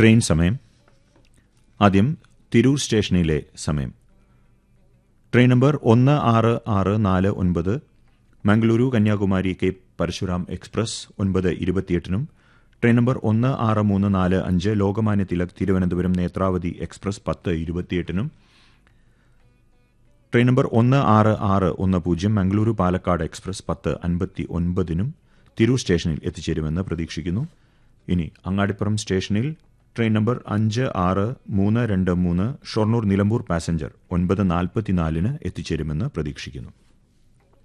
Train സമയം. ആദ്യം തിരൂർ സ്റ്റേഷനിലെ സമയം. Train number 166449 Mangaluru Kanyakumari Cape Parasuram express 9:28 train number 16345 Lokmanya Tilak Thiruvananthapuram Netravati express 10:28 train number 16610 Mangaluru Palakkad express 10:59 Tirur സ്റ്റേഷനിൽ എത്തിച്ചേരുമെന്ന് പ്രതീക്ഷിക്കുന്നു. ഇനി അങ്ങാടിപ്പുറം സ്റ്റേഷനിൽ train number 56323 Shoranur Nilambur passenger 9:44 എത്തിച്ചേരുമെന്ന് പ്രതീക്ഷിക്കുന്നു.